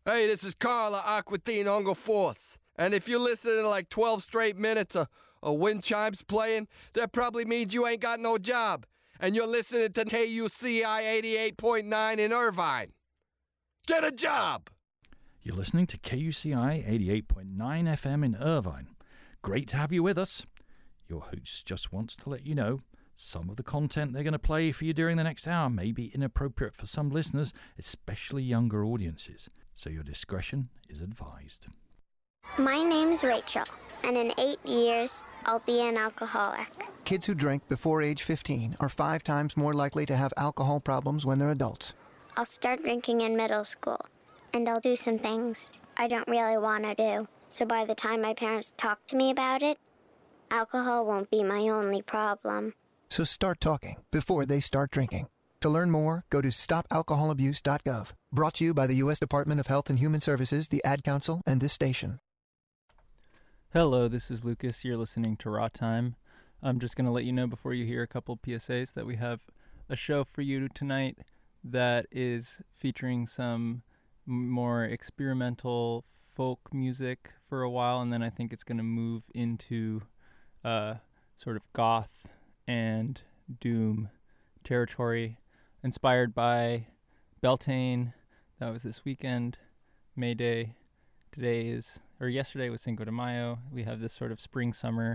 Hey, this is Carla Aquatine Ungle Force. And if you listen to like 12 straight minutes of wind chimes playing, that probably means you ain't got no job. And you're listening to KUCI 88.9 in Irvine. Get a job! You're listening to KUCI 88.9 FM in Irvine. Great to have you with us. Your host just wants to let you know some of the content they're going to play for you during the next hour may be inappropriate for some listeners, especially younger audiences. So your discretion is advised. My name's Rachel, and in 8 years, I'll be an alcoholic. Kids who drink before age 15 are 5 times more likely to have alcohol problems when they're adults. I'll start drinking in middle school, and I'll do some things I don't really want to do. So by the time my parents talk to me about it, alcohol won't be my only problem. So start talking before they start drinking. To learn more, go to stopalcoholabuse.gov. Brought to you by the U.S. Department of Health and Human Services, the Ad Council, and this station. Hello, this is Lucas. You're listening to Raw Time. I'm just going to let you know before you hear a couple PSAs that we have a show for you tonight that is featuring some more experimental folk music for a while, and then I think it's going to move into sort of goth and doom territory, inspired by Beltane. That was this weekend, May Day. Yesterday was Cinco de Mayo. We have this sort of spring-summer